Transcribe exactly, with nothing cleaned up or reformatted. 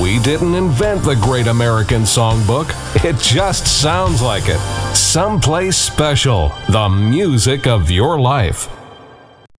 We didn't invent the Great American Songbook. It just sounds like it. Someplace special. The music of your life.